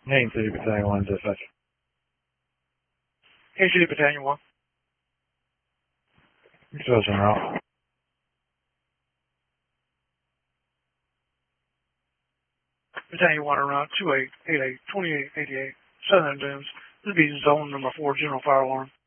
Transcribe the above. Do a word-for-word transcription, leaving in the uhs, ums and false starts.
Main City Battalion one dispatch. Haines City Battalion one. Exposure en route. Battalion one around two eight eight eight, twenty-eight eighty-eight, Southern Dunes. This will be zone number four, general fire alarm.